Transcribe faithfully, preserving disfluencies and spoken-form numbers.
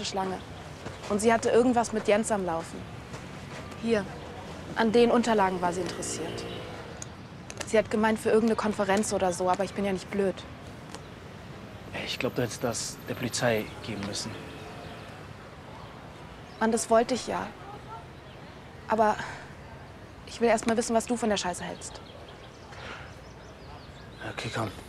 Schlange. Und sie hatte irgendwas mit Jens am Laufen. Hier, an den Unterlagen war sie interessiert. Sie hat gemeint, für irgendeine Konferenz oder so, aber ich bin ja nicht blöd. Ich glaube, du hättest das der Polizei geben müssen. Mann, das wollte ich ja. Aber ich will erst mal wissen, was du von der Scheiße hältst. Okay, komm.